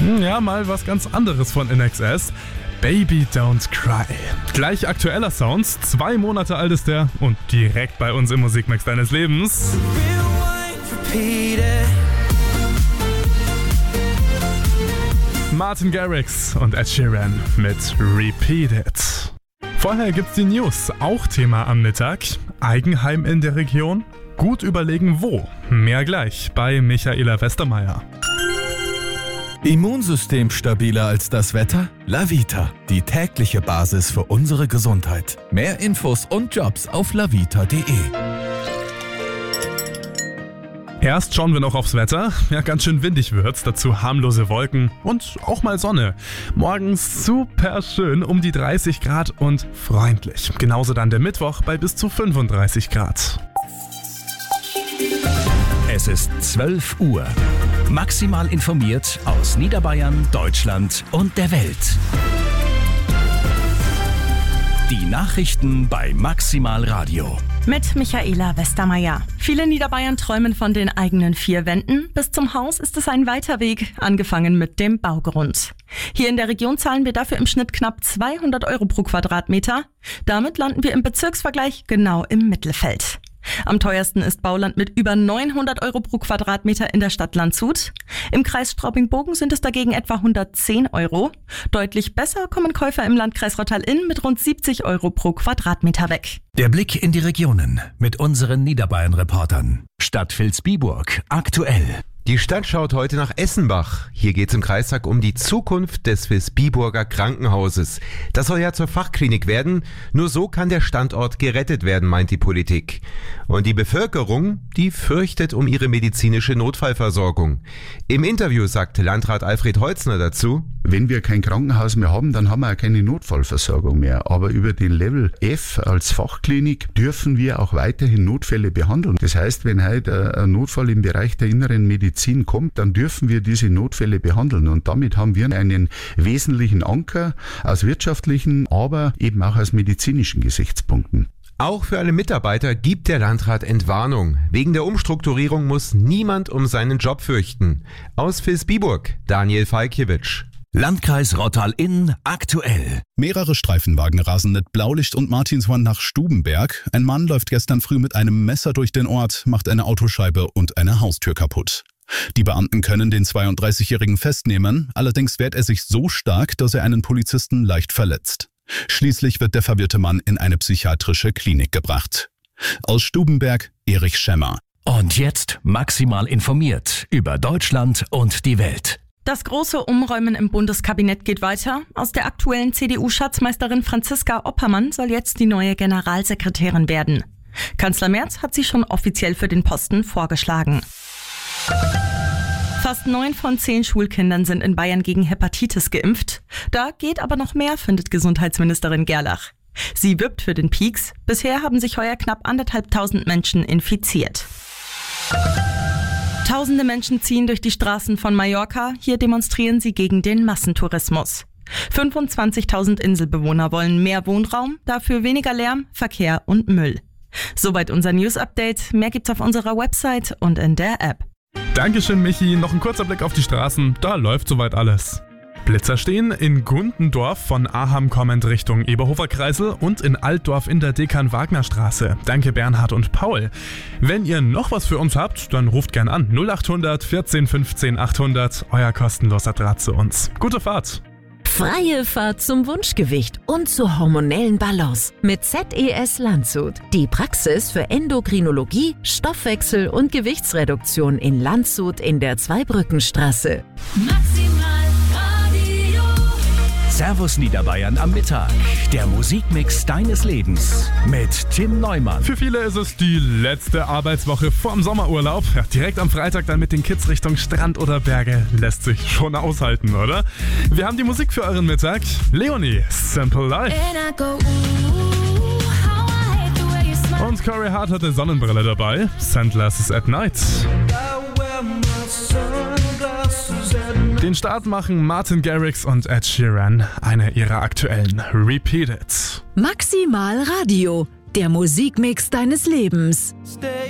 Ja, mal was ganz anderes von INXS. Baby Don't Cry. Gleich aktueller Sounds, 2 Monate alt ist der und direkt bei uns im Musikmix deines Lebens. Martin Garrix und Ed Sheeran mit Repeat It. Vorher gibt's die News, auch Thema am Mittag. Eigenheim in der Region? Gut überlegen wo. Mehr gleich bei Michaela Westermeier. Immunsystem stabiler als das Wetter? Lavita, die tägliche Basis für unsere Gesundheit. Mehr Infos und Jobs auf lavita.de. Erst schauen wir noch aufs Wetter. Ja, ganz schön windig wird's, dazu harmlose Wolken und auch mal Sonne. Morgens super schön, um die 30 Grad und freundlich. Genauso dann der Mittwoch bei bis zu 35 Grad. Es ist 12 Uhr. Maximal informiert aus Niederbayern, Deutschland und der Welt. Die Nachrichten bei Maximal Radio. Mit Michaela Westermeier. Viele Niederbayern träumen von den eigenen 4 Wänden. Bis zum Haus ist es ein weiter Weg, angefangen mit dem Baugrund. Hier in der Region zahlen wir dafür im Schnitt knapp 200 € pro Quadratmeter. Damit landen wir im Bezirksvergleich genau im Mittelfeld. Am teuersten ist Bauland mit über 900 € pro Quadratmeter in der Stadt Landshut. Im Kreis Straubing-Bogen sind es dagegen etwa 110 €. Deutlich besser kommen Käufer im Landkreis Rottal-Inn mit rund 70 € pro Quadratmeter weg. Der Blick in die Regionen mit unseren Niederbayern-Reportern. Stadt Vilsbiburg aktuell. Die Stadt schaut heute nach Essenbach. Hier geht es im Kreistag um die Zukunft des Vilsbiburger Krankenhauses. Das soll ja zur Fachklinik werden. Nur so kann der Standort gerettet werden, meint die Politik. Und die Bevölkerung, die fürchtet um ihre medizinische Notfallversorgung. Im Interview sagte Landrat Alfred Holzner dazu: Wenn wir kein Krankenhaus mehr haben, dann haben wir auch keine Notfallversorgung mehr. Aber über den Level F als Fachklinik dürfen wir auch weiterhin Notfälle behandeln. Das heißt, wenn heute ein Notfall im Bereich der inneren Medizin kommt, dann dürfen wir diese Notfälle behandeln. Und damit haben wir einen wesentlichen Anker aus wirtschaftlichen, aber eben auch aus medizinischen Gesichtspunkten. Auch für alle Mitarbeiter gibt der Landrat Entwarnung. Wegen der Umstrukturierung muss niemand um seinen Job fürchten. Aus Vilsbiburg, Daniel Falkiewicz. Landkreis Rottal-Inn aktuell. Mehrere Streifenwagen rasen mit Blaulicht und Martinshorn nach Stubenberg. Ein Mann läuft gestern früh mit einem Messer durch den Ort, macht eine Autoscheibe und eine Haustür kaputt. Die Beamten können den 32-Jährigen festnehmen, allerdings wehrt er sich so stark, dass er einen Polizisten leicht verletzt. Schließlich wird der verwirrte Mann in eine psychiatrische Klinik gebracht. Aus Stubenberg, Erich Schemmer. Und jetzt maximal informiert über Deutschland und die Welt. Das große Umräumen im Bundeskabinett geht weiter. Aus der aktuellen CDU-Schatzmeisterin Franziska Oppermann soll jetzt die neue Generalsekretärin werden. Kanzler Merz hat sie schon offiziell für den Posten vorgeschlagen. Fast 9 von 10 Schulkindern sind in Bayern gegen Hepatitis geimpft. Da geht aber noch mehr, findet Gesundheitsministerin Gerlach. Sie wirbt für den Peaks. Bisher haben sich heuer knapp 1.500 Menschen infiziert. Tausende Menschen ziehen durch die Straßen von Mallorca. Hier demonstrieren sie gegen den Massentourismus. 25.000 Inselbewohner wollen mehr Wohnraum, dafür weniger Lärm, Verkehr und Müll. Soweit unser News-Update. Mehr gibt's auf unserer Website und in der App. Dankeschön, Michi. Noch ein kurzer Blick auf die Straßen. Da läuft soweit alles. Blitzer stehen in Gundendorf von Aham kommend Richtung Eberhofer Kreisel und in Altdorf in der Dekan-Wagner-Straße. Danke Bernhard und Paul. Wenn ihr noch was für uns habt, dann ruft gern an. 0800 14 15 800. Euer kostenloser Draht zu uns. Gute Fahrt. Freie Fahrt zum Wunschgewicht und zur hormonellen Balance mit ZES Landshut. Die Praxis für Endokrinologie, Stoffwechsel und Gewichtsreduktion in Landshut in der Zweibrückenstraße. Maximal Radio. Servus Niederbayern am Mittag. Der Musikmix deines Lebens mit Tim Neumann. Für viele ist es die letzte Arbeitswoche vorm Sommerurlaub. Ja, direkt am Freitag dann mit den Kids Richtung Strand oder Berge. Lässt sich schon aushalten, oder? Wir haben die Musik für euren Mittag. Leonie, Simple Life. Und Corey Hart hatte Sonnenbrille dabei. Sunglasses at Night. Den Start machen Martin Garrix und Ed Sheeran, eine ihrer aktuellen Repeat It. Maximal Radio, der Musikmix deines Lebens. Stay